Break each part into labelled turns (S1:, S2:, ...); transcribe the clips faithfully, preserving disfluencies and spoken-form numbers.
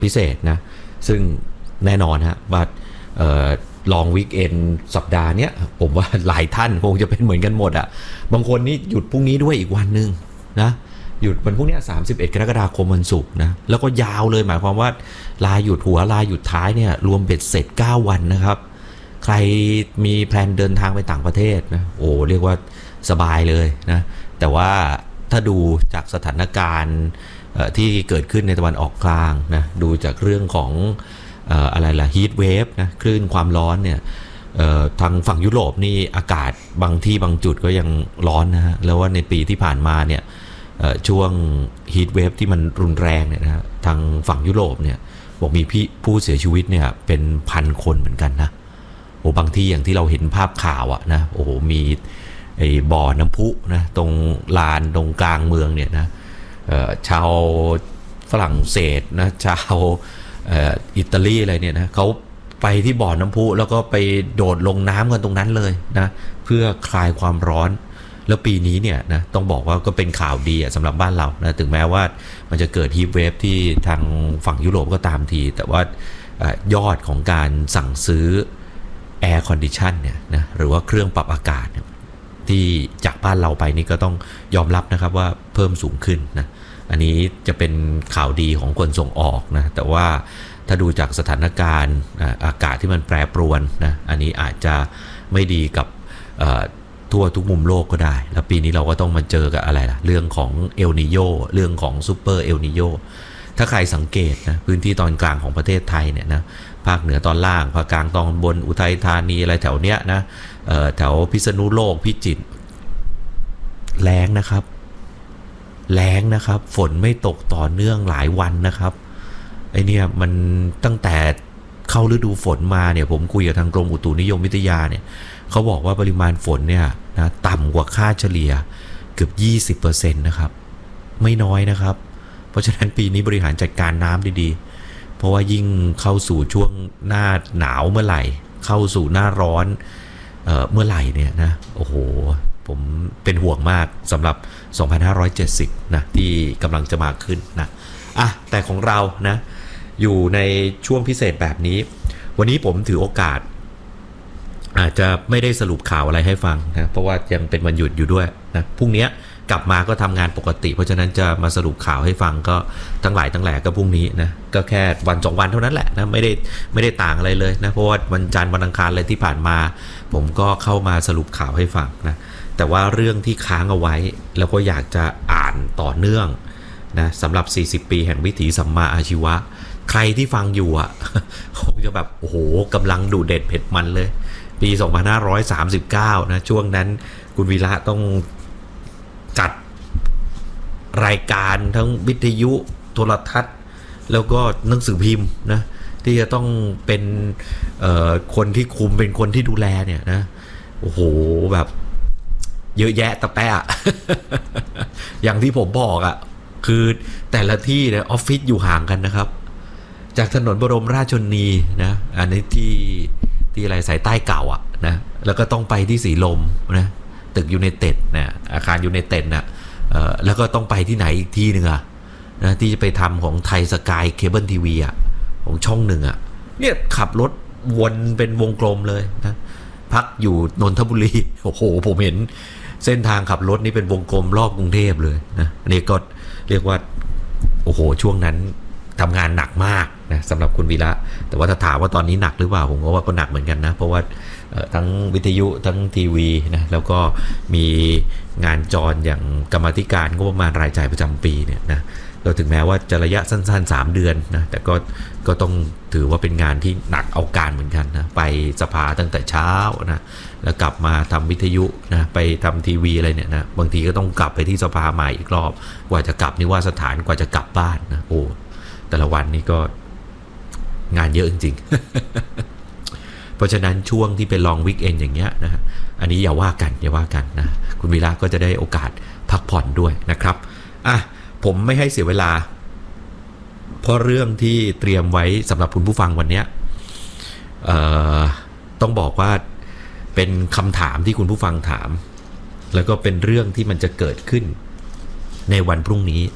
S1: พิเศษนะซึ่งแน่นอนฮะว่าลองวีคเอนสัปดาห์เนี้ยผมว่าหลายท่านคงจะเป็นเหมือนกันหมดอ่ะบางคนนี่หยุดพรุ่งนี้ด้วยอีกวันนึงนะหยุดวันพรุ่งนี้สามสิบเอ็ดกรกฎาคมวันศุกร์นะแล้วก็ยาวเลยหมายความว่าลาหยุดหัวลาหยุดท้ายเนี่ยรวมเบ็ดเสร็จเก้าวันนะครับใครมีแพลนเดินทางไปต่างประเทศนะโอ้เรียกว่าสบายเลยนะแต่ว่าถ้าดูจากสถานการณ์ที่เกิดขึ้นในตะวันออกกลางนะดูจากเรื่องของอะไรล่ะฮีทเวฟนะคลื่นความร้อนเนี่ยทางฝั่งยุโรปนี่อากาศบางที่บางจุดก็ยังร้อนนะฮะแล้วว่าในปีที่ผ่านมาเนี่ยช่วงฮีทเวฟที่มันรุนแรงเนี่ยนะทางฝั่งยุโรปเนี่ยบอกมีผู้เสียชีวิตเนี่ยเป็นพันคนเหมือนกันนะโอ้บางที่อย่างที่เราเห็นภาพข่าวอะนะโอ้โหมีไอ้บ่อน้ำพุนะตรงลานตรงกลางเมืองเนี่ยนะชาวฝรั่งเศสนะชาวอิตาลีอะไรเนี่ยนะเขาไปที่บ่อน้ำพุแล้วก็ไปโดดลงน้ำกันตรงนั้นเลยนะเพื่อคลายความร้อนแล้วปีนี้เนี่ยนะต้องบอกว่าก็เป็นข่าวดีสำหรับบ้านเรานะถึงแม้ว่ามันจะเกิดฮีทเวฟที่ทางฝั่งยุโรปก็ตามทีแต่ว่ายอดของการสั่งซื้อแอร์คอนดิชันเนี่ยนะหรือว่าเครื่องปรับอากาศที่จากบ้านเราไปนี่ก็ต้องยอมรับนะครับว่าเพิ่มสูงขึ้นนะอันนี้จะเป็นข่าวดีของคนส่งออกนะแต่ว่าถ้าดูจากสถานการณ์อากาศที่มันแปรปรวนนะอันนี้อาจจะไม่ดีกับทั่วทุกมุมโลกก็ได้แล้วปีนี้เราก็ต้องมาเจอกับอะไรล่ะเรื่องของเอลนิโญเรื่องของซูเปอร์เอลนิโญถ้าใครสังเกตนะพื้นที่ตอนกลางของประเทศไทยเนี่ยนะภาคเหนือตอนล่างภาคกลางตอนบนอุทัยธานีอะไรแถวเนี้ยนะแถวพิษณุโลกพิจิตรแล้งนะครับแล้งนะครับฝนไม่ตกต่อเนื่องหลายวันนะครับไอเนี่ยมันตั้งแต่เข้าฤดูฝนมาเนี่ยผมคุยกับทางกรมอุตุนิยมวิทยาเนี่ยเขาบอกว่าปริมาณฝนเนี่ยนะต่ำกว่าค่าเฉลี่ยเกือบ ยี่สิบเปอร์เซ็นต์ นะครับไม่น้อยนะครับเพราะฉะนั้นปีนี้บริหารจัดการน้ำดีๆเพราะว่ายิ่งเข้าสู่ช่วงหน้าหนาวเมื่อไหร่เข้าสู่หน้าร้อนเอ่อเมื่อไหร่เนี่ยนะโอ้โหผมเป็นห่วงมากสำหรับสองพันห้าร้อยเจ็ดสิบนะที่กำลังจะมาขึ้นนะอ่ะแต่ของเรานะอยู่ในช่วงพิเศษแบบนี้วันนี้ผมถือโอกาสอาจจะไม่ได้สรุปข่าวอะไรให้ฟังนะเพราะว่ายังเป็นวันหยุดอยู่ด้วยนะพรุ่งนี้กลับมาก็ทำงานปกติเพราะฉะนั้นจะมาสรุปข่าวให้ฟังก็ทั้งหลายทั้งแหล่ก็พรุ่งนี้นะก็แค่วันสองวันเท่านั้นแหละนะไม่ได้ไม่ได้ต่างอะไรเลยนะเพราะว่าวันจันทร์วันอังคารอะไรที่ผ่านมาผมก็เข้ามาสรุปข่าวให้ฟังนะแต่ว่าเรื่องที่ค้างเอาไว้แล้วก็อยากจะอ่านต่อเนื่องนะสำหรับสี่สิบปีแห่งวิถีสัมมาอาชีวะใครที่ฟังอยู่อ่ะคงจะแบบโอ้โหกำลังดูเด็ดเผ็ดมันเลยปีสองพันห้าร้อยสามสิบเก้านะช่วงนั้นคุณวีระต้องจัดรายการทั้งวิทยุโทรทัศน์แล้วก็หนังสือพิมพ์นะที่จะต้องเป็นเอ่อคนที่คุมเป็นคนที่ดูแลเนี่ยนะโอ้โหแบบเยอะแยะตะแปะ อย่างที่ผมบอกอ่ะคือแต่ละที่เนี่ยออฟฟิศอยู่ห่างกันนะครับจากถนนบรมราชชนนีนะอันนี้ที่ที่อะไรสายใต้เก่าอ่ะนะแล้วก็ต้องไปที่สีลมนะตึกยูไนเต็ดนะอาคารยูไนเต็ดนะเอ่อแล้วก็ต้องไปที่ไหนอีกที่หนึ่งอ่ะนะที่จะไปทำของไทยสกายเคเบิลทีวีอ่ะของช่องหนึ่งอ่ะเนี่ยขับรถวนเป็นวงกลมเลยนะพักอยู่นนทบุรีโอ้โหผมเห็นเส้นทางขับรถนี่เป็นวงกลมรอบกรุงเทพเลยนะอันนี้ก็เรียกว่าโอ้โหช่วงนั้นทำงานหนักมากนะสำหรับคุณวีระแต่ว่าถ้าถามว่าตอนนี้หนักหรือเปล่าผมก็ว่าก็หนักเหมือนกันนะเพราะว่าทั้งวิทยุทั้งทีวีนะแล้วก็มีงานจรอย่างกรรมาธิการงบประมาณรายจ่ายประจำปีเนี่ยนะเราถึงแม้ว่าจะระยะสั้นๆสามเดือนนะแต่ก็ก็ต้องถือว่าเป็นงานที่หนักเอาการเหมือนกันนะไปสภาตั้งแต่เช้านะแล้วกลับมาทำวิทยุนะไปทำทีวีอะไรเนี่ยนะบางทีก็ต้องกลับไปที่สภาใหม่อีกรอบกว่าจะกลับนิวาสถานกว่าจะกลับบ้านนะโอ้แต่ละวันนี้ก็งานเยอะจริงๆ เพราะฉะนั้นช่วงที่เป็นลองวีคเอนด์อย่างเงี้ยนะอันนี้อย่าว่ากันอย่าว่ากันนะคุณวีระก็จะได้โอกาสพักผ่อนด้วยนะครับอ่ะผมไม่ให้เสียเวลาเพราะเรื่องที่เตรียมไว้สำหรับคุณผู้ฟังวันนี้เอ่อต้องบอกว่าเป็นคำถามที่คุณผู้ฟังถามแล้วก็เป็นเรื่องที่มันจะเกิดขึ้นในวันพรุ่งนี้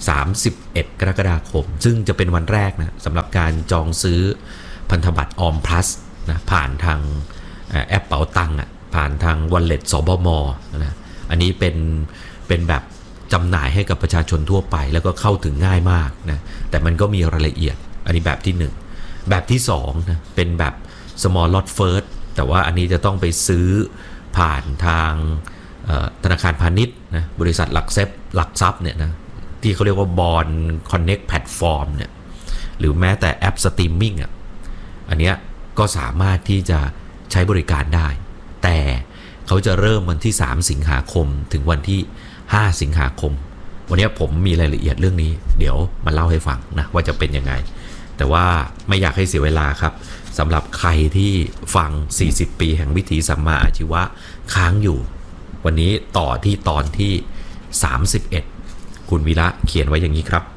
S1: สามสิบเอ็ดกรกฎาคมซึ่งจะเป็นวันแรกนะสำหรับการจองซื้อพันธบัตรออมพลัสนะผ่านทางแอปเป๋าตังค์ผ่านทางวอลเล็ตสบมนะอันนี้เป็นเป็นแบบจำหน่ายให้กับประชาชนทั่วไปแล้วก็เข้าถึงง่ายมากนะแต่มันก็มีรายละเอียดอันนี้แบบที่หนึ่งแบบที่สองนะเป็นแบบ small lot first แต่ว่าอันนี้จะต้องไปซื้อผ่านทางธนาคารพาณิชย์นะบริษัทหลักทรัพย์หลักทรัพย์เนี่ยนะที่เขาเรียกว่า Bond Connect Platform เนี่ยหรือแม้แต่แอปสตรีมมิ่งอ่ะอันเนี้ยก็สามารถที่จะใช้บริการได้แต่เขาจะเริ่มวันที่สามสิงหาคมถึงวันที่ห้าสิงหาคมวันนี้ผมมีรายละเอียดเรื่องนี้เดี๋ยวมาเล่าให้ฟังนะว่าจะเป็นยังไงแต่ว่าไม่อยากให้เสียเวลาครับสำหรับใครที่ฟังสี่สิบปีแห่งวิถีสัมมาอาชีวะค้างอยู่วันนี้ต่อที่ตอนที่สามสิบเอ็ดคุณวีระเขียนไว้อย่างนี้ครับ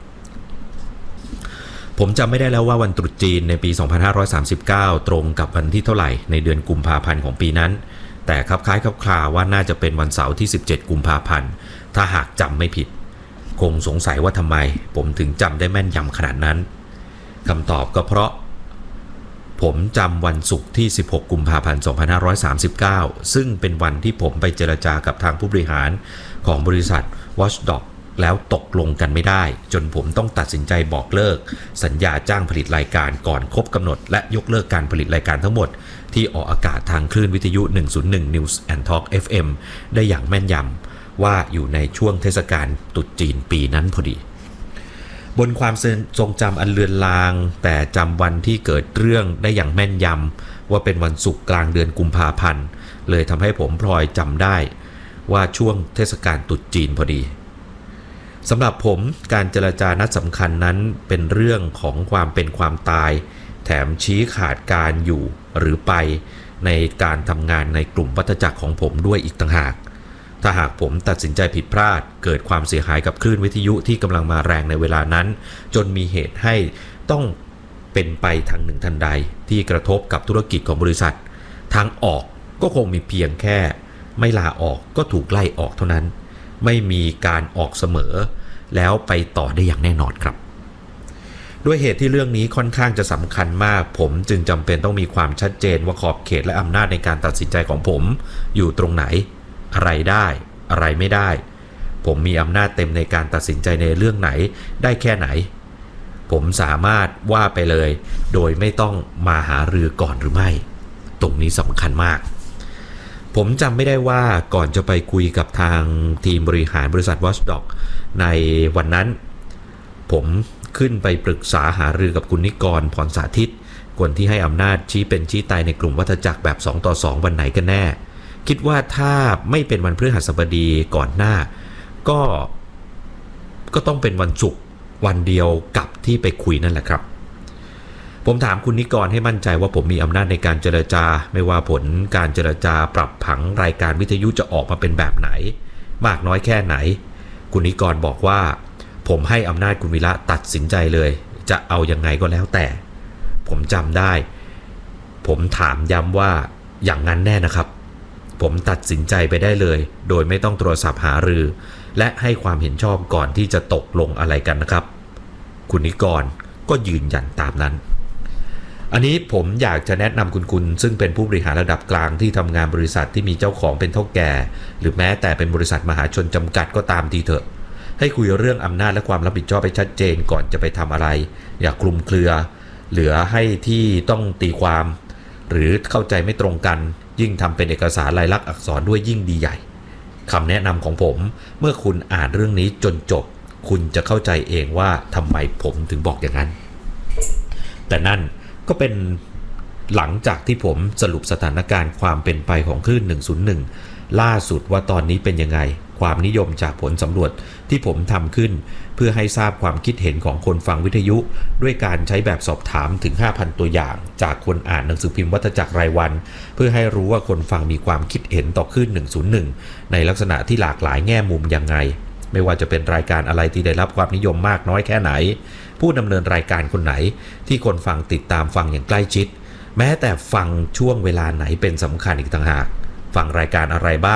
S1: ผมจำไม่ได้แล้วว่าวันตรุษจีนในปีสองพันห้าร้อยสามสิบเก้าตรงกับวันที่เท่าไหร่ในเดือนกุมภาพันธ์ของปีนั้นแต่คลับคล้ายคลับคลาว่าน่าจะเป็นวันเสาร์ที่สิบเจ็ดกุมภาพันธ์ถ้าหากจำไม่ผิดคงสงสัยว่าทำไมผมถึงจำได้แม่นยำขนาดนั้นคำตอบก็เพราะผมจำวันศุกร์ที่สิบหกกุมภาพันธ์สองพันห้าร้อยสามสิบเก้าซึ่งเป็นวันที่ผมไปเจรจากับทางผู้บริหารของบริษัท Watchdog แล้วตกลงกันไม่ได้จนผมต้องตัดสินใจบอกเลิกสัญญาจ้างผลิตรายการก่อนครบกำหนดและยกเลิกการผลิตรายการทั้งหมดที่ออกอากาศทางคลื่นวิทยุหนึ่งศูนย์หนึ่ง News and Talk เอฟ เอ็ม ได้อย่างแม่นยำว่าอยู่ในช่วงเทศกาลตรุษจีนปีนั้นพอดีบนความทรงจำอันเลือนลางแต่จำวันที่เกิดเรื่องได้อย่างแม่นยำว่าเป็นวันศุกร์กลางเดือนกุมภาพันธ์เลยทำให้ผมพลอยจำได้ว่าช่วงเทศกาลตรุษจีนพอดีสำหรับผมการเจรจานัดสำคัญนั้นเป็นเรื่องของความเป็นความตายแถมชี้ขาดการอยู่หรือไปในการทำงานในกลุ่มวัฏจักรของผมด้วยอีกต่างหากถ้าหากผมตัดสินใจผิดพลาดเกิดความเสียหายกับคลื่นวิทยุที่กำลังมาแรงในเวลานั้นจนมีเหตุให้ต้องเป็นไปทางหนึ่งทันใดที่กระทบกับธุรกิจของบริษัททางออกก็คงมีเพียงแค่ไม่ลาออกก็ถูกไล่ออกเท่านั้นไม่มีการออกเสมอแล้วไปต่อได้อย่างแน่นอนครับด้วยเหตุที่เรื่องนี้ค่อนข้างจะสำคัญมากผมจึงจำเป็นต้องมีความชัดเจนว่าขอบเขตและอำนาจในการตัดสินใจของผมอยู่ตรงไหนอะไรได้อะไรไม่ได้ผมมีอำนาจเต็มในการตัดสินใจในเรื่องไหนได้แค่ไหนผมสามารถว่าไปเลยโดยไม่ต้องมาหารือก่อนหรือไม่ตรงนี้สำคัญมากผมจำไม่ได้ว่าก่อนจะไปคุยกับทางทีมบริหารบริษัท Watchdog ในวันนั้นผมขึ้นไปปรึกษาหารือกับคุณนิกรพรสาธิตคนที่ให้อำนาจชี้เป็นชี้ตายในกลุ่มวัฏจักรแบบสองต่อสองวันไหนกันแน่คิดว่าถ้าไม่เป็นวันพฤหัสบดีก่อนหน้าก็ก็ต้องเป็นวันศุกร์วันเดียวกับที่ไปคุยนั่นแหละครับผมถามคุณนิกรให้มั่นใจว่าผมมีอำนาจในการเจรจาไม่ว่าผลการเจรจาปรับผังรายการวิทยุจะออกมาเป็นแบบไหนมากน้อยแค่ไหนคุณนิกรบอกว่าผมให้อำนาจคุณวิระตัดสินใจเลยจะเอายังไงก็แล้วแต่ผมจำได้ผมถามย้ำว่าอย่างนั้นแน่นะครับผมตัดสินใจไปได้เลยโดยไม่ต้องโทรศัพท์หารือและให้ความเห็นชอบก่อนที่จะตกลงอะไรกันนะครับคุณนิกรก็ยืนยันตามนั้นอันนี้ผมอยากจะแนะนำคุณคุณซึ่งเป็นผู้บริหารระดับกลางที่ทำงานบริษัทที่มีเจ้าของเป็นเฒ่าแก่หรือแม้แต่เป็นบริษัทมหาชนจำกัดก็ตามทีเถอะให้คุยเรื่องอำนาจและความรับผิดชอบไปชัดเจนก่อนจะไปทำอะไรอย่าคลุมเครือเหลือให้ที่ต้องตีความหรือเข้าใจไม่ตรงกันยิ่งทำเป็นเอกสารลายลักษณ์อักษรด้วยยิ่งดีใหญ่คำแนะนำของผมเมื่อคุณอ่านเรื่องนี้จนจบคุณจะเข้าใจเองว่าทำไมผมถึงบอกอย่างนั้นแต่นั่นก็เป็นหลังจากที่ผมสรุปสถานการณ์ความเป็นไปของคลื่นหนึ่งศูนย์หนึ่งล่าสุดว่าตอนนี้เป็นยังไงความนิยมจากผลสำรวจที่ผมทำขึ้นเพื่อให้ทราบความคิดเห็นของคนฟังวิทยุด้วยการใช้แบบสอบถามถึง ห้าพัน ตัวอย่างจากคนอ่านหนังสือพิมพ์วัฏจักรรายวันเพื่อให้รู้ว่าคนฟังมีความคิดเห็นต่อคลื่นหนึ่งศูนย์หนึ่งในลักษณะที่หลากหลายแง่มุมยังไงไม่ว่าจะเป็นรายการอะไรที่ได้รับความนิยมมากน้อยแค่ไหนผู้ดำเนินรายการคนไหนที่คนฟังติดตามฟังอย่างใกล้ชิดแม้แต่ฟังช่วงเวลาไหนเป็นสำคัญอีกต่างหากฟังรายการอะไรบ้าง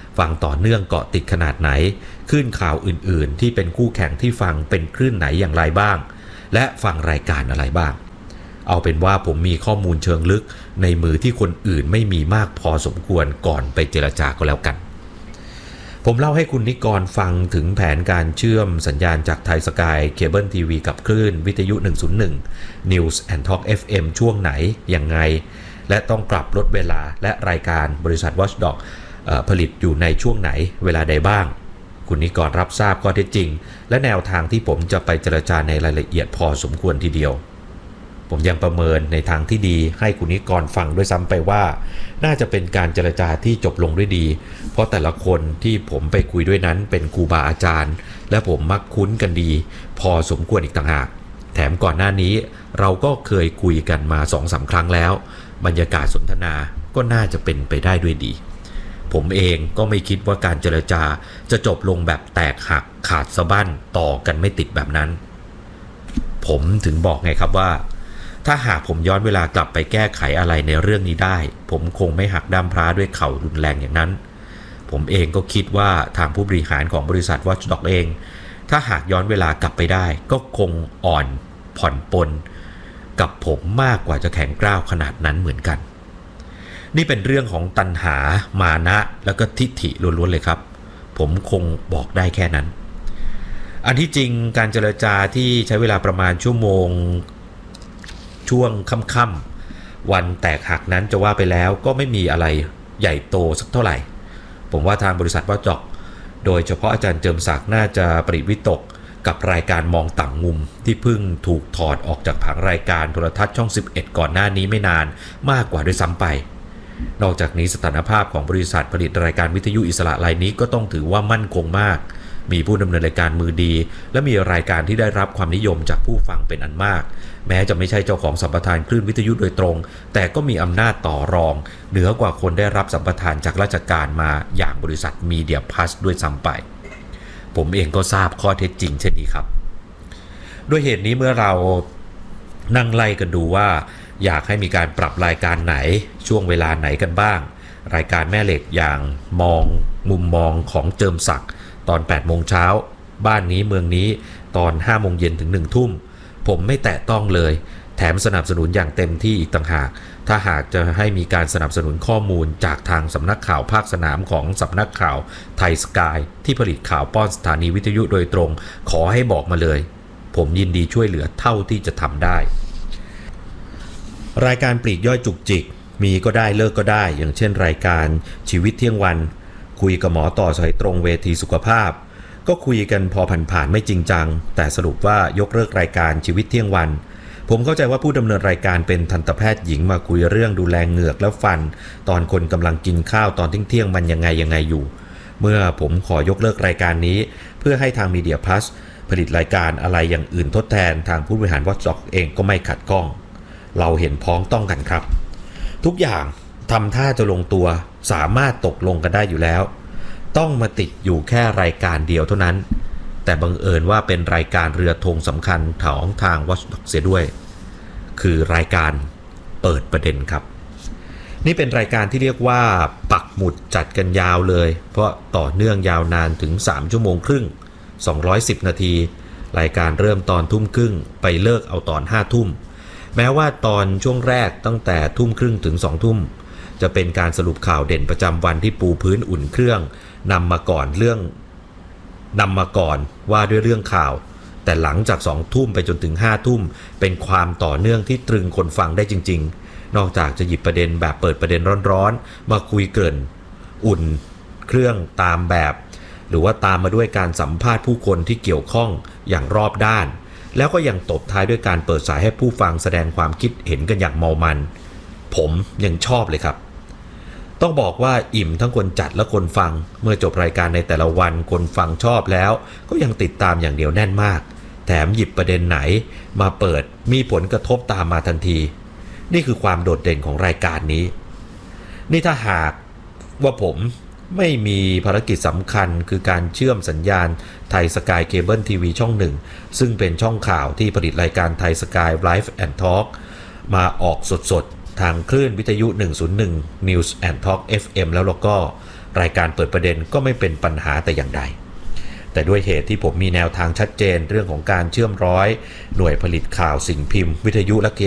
S1: ฟังต่อเนื่องเกาะติดขนาดไหนคลื่นข่าวอื่นๆที่เป็นคู่แข่งที่ฟังเป็นคลื่นไหนอย่างไรบ้างและฟังรายการอะไรบ้างเอาเป็นว่าผมมีข้อมูลเชิงลึกในมือที่คนอื่นไม่มีมากพอสมควรก่อนไปเจรจาก็แล้วกันผมเล่าให้คุณนิกรฟังถึงแผนการเชื่อมสัญญาณจากไทยสกายเคเบิลทีวีกับคลื่นวิทยุหนึ่งศูนย์หนึ่ง News and Talk เอฟ เอ็ม ช่วงไหนยังไงและต้องปรับลดเวลาและรายการบริษัท Watchdog ผลิตอยู่ในช่วงไหนเวลาใดบ้างคุณนิกรรับทราบข้อเท็จจริงและแนวทางที่ผมจะไปเจรจาในรายละเอียดพอสมควรทีเดียวผมยังประเมินในทางที่ดีให้คุณนิกรฟังด้วยซ้ำไปว่าน่าจะเป็นการเจรจาที่จบลงด้วยดีเพราะแต่ละคนที่ผมไปคุยด้วยนั้นเป็นครูบาอาจารย์และผมมักคุ้นกันดีพอสมควรอีกต่างหากแถมก่อนหน้านี้เราก็เคยคุยกันมา สองสาม ครั้งแล้วบรรยากาศสนทนาก็น่าจะเป็นไปได้ด้วยดีผมเองก็ไม่คิดว่าการเจรจาจะจบลงแบบแตกหักขาดสะบั้นต่อกันไม่ติดแบบนั้นผมถึงบอกไงครับว่าถ้าหากผมย้อนเวลากลับไปแก้ไขอะไรในเรื่องนี้ได้ผมคงไม่หักด้ามพร้าด้วยเข่ารุนแรงอย่างนั้นผมเองก็คิดว่าทางผู้บริหารของบริษัท Watchdog เองถ้าหากย้อนเวลากลับไปได้ก็คงอ่อนผ่อนปลนกับผมมากกว่าจะแข็งกร้าวขนาดนั้นเหมือนกันนี่เป็นเรื่องของตัณหามานะแล้วก็ทิฏฐิล้วนๆเลยครับผมคงบอกได้แค่นั้นอันที่จริงการเจรจาที่ใช้เวลาประมาณชั่วโมงช่วงค่ำๆวันแตกหักนั้นจะว่าไปแล้วก็ไม่มีอะไรใหญ่โตสักเท่าไหร่ผมว่าทางบริษัทWatchdogโดยเฉพาะอาจารย์เจิมศักดิ์น่าจะปริวิตกกับรายการมองต่างมุมที่เพิ่งถูกถอดออกจากผังรายการโทรทัศน์ช่องสิบเอ็ดก่อนหน้านี้ไม่นานมากกว่าด้วยซ้ำไปนอกจากนี้สถานภาพของบริษัทผลิตรายการวิทยุอิสระรายนี้ก็ต้องถือว่ามั่นคงมากมีผู้ดำเนินรายการมือดีและมีรายการที่ได้รับความนิยมจากผู้ฟังเป็นอันมากแม้จะไม่ใช่เจ้าของสัมปทานคลื่นวิทยุโดยตรงแต่ก็มีอำนาจต่อรองเหนือกว่าคนได้รับสัมปทานจากราชการมาอย่างบริษัทมีเดียพลัสด้วยซ้ำไปผมเองก็ทราบข้อเท็จจริงเช่นนี้ครับด้วยเหตุนี้เมื่อเรานั่งไล่กันดูว่าอยากให้มีการปรับรายการไหนช่วงเวลาไหนกันบ้างรายการแม่เหล็กอย่างมองมุมมองของเจิมศักดิ์ตอนแปดโมงเช้าบ้านนี้เมืองนี้ตอนห้าโมงเย็นถึงหนึ่งทุ่มผมไม่แตะต้องเลยแถมสนับสนุนอย่างเต็มที่อีกต่างหากถ้าหากจะให้มีการสนับสนุนข้อมูลจากทางสำนักข่าวภาคสนามของสำนักข่าวไทยสกายที่ผลิตข่าวป้อนสถานีวิทยุโดยตรงขอให้บอกมาเลยผมยินดีช่วยเหลือเท่าที่จะทำได้รายการปลีกย่อยจุกจิกมีก็ได้เลิกก็ได้อย่างเช่นรายการชีวิตเที่ยงวันคุยกับหมอต่อสายตรงเวทีสุขภาพก็คุยกันพอผ่านๆไม่จริงจังแต่สรุปว่ายกเลิกรายการชีวิตเที่ยงวันผมเข้าใจว่าผู้ดำเนินรายการเป็นทันตแพทย์หญิงมาคุยเรื่องดูแลเหงือกและฟันตอนคนกำลังกินข้าวตอนเที่ยงๆมันยังไงยังไงอยู่เมื่อผมขอยกเลิกรายการนี้เพื่อให้ทางมีเดียพลัสผลิตรายการอะไรอย่างอื่นทดแทนทางผู้บริหารWatchdogเองก็ไม่ขัดข้องเราเห็นพ้องต้องกันครับทุกอย่างทำท่าจะลงตัวสามารถตกลงกันได้อยู่แล้วต้องมาติดอยู่แค่รายการเดียวเท่านั้นแต่บังเอิญว่าเป็นรายการเรือธงสำคัญของทาง Watchdog เสียด้วยคือรายการเปิดประเด็นครับนี่เป็นรายการที่เรียกว่าปักหมุดจัดกันยาวเลยเพราะต่อเนื่องยาวนานถึงสามชั่วโมงครึ่งสองร้อยสิบนาทีรายการเริ่มตอนทุ่มครึ่งไปเลิกเอาตอนห้าทุ่มแม้ว่าตอนช่วงแรกตั้งแต่ทุ่มครึ่งถึงสองทุ่มจะเป็นการสรุปข่าวเด่นประจำวันที่ปูพื้นอุ่นเครื่องนำมาก่อนเรื่องนำมาก่อนว่าด้วยเรื่องข่าวแต่หลังจากสองทุ่มไปจนถึงห้าทุ่มเป็นความต่อเนื่องที่ตรึงคนฟังได้จริงๆนอกจากจะหยิบประเด็นแบบเปิดประเด็นร้อนๆมาคุยเกริ่นอุ่นเครื่องตามแบบหรือว่าตามมาด้วยการสัมภาษณ์ผู้คนที่เกี่ยวข้องอย่างรอบด้านแล้วก็ยังตบท้ายด้วยการเปิดสายให้ผู้ฟังแสดงความคิดเห็นกันอย่างเมามันผมยังชอบเลยครับต้องบอกว่าอิ่มทั้งคนจัดและคนฟังเมื่อจบรายการในแต่ละวันคนฟังชอบแล้วก็ยังติดตามอย่างเดียวแน่นมากแถมหยิบประเด็นไหนมาเปิดมีผลกระทบตามมาทันทีนี่คือความโดดเด่นของรายการนี้นี่ถ้าหากว่าผมไม่มีภารกิจสำคัญคือการเชื่อมสัญญาณไทยสกายเคเบิลทีวีช่องหนึ่งซึ่งเป็นช่องข่าวที่ผลิตรายการไทยสกายไลฟ์แอนด์ทอล์กมาออกสดๆทางคลื่นวิทยุหนึ่งศูนย์หนึ่ง News and Talk เอฟ เอ็ม แล้วเราก็รายการเปิดประเด็นก็ไม่เป็นปัญหาแต่อย่างใดแต่ด้วยเหตุที่ผมมีแนวทางชัดเจนเรื่องของการเชื่อมร้อยหน่วยผลิตข่าวสิ่งพิมพ์วิทยุและเค